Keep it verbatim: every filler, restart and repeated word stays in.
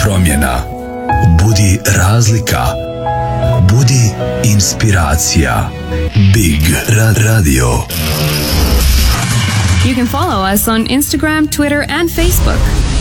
promjena. Budi razlika. Budi inspiracija. Big Ra- Radio. You can follow us on Instagram, Twitter, and Facebook.